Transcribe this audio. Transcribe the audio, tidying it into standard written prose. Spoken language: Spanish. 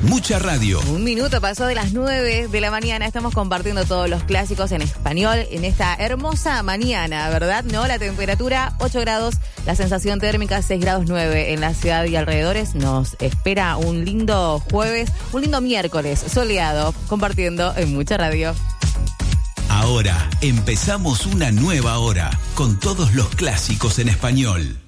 Mucha Radio. Un minuto pasó de las 9 de la mañana. Estamos compartiendo todos los clásicos en español en esta hermosa mañana, ¿verdad? No, la temperatura 8 grados, la sensación térmica 6 grados 9 en la ciudad y alrededores. Nos espera un lindo jueves, un lindo miércoles soleado, compartiendo en Mucha Radio. Ahora empezamos una nueva hora con todos los clásicos en español.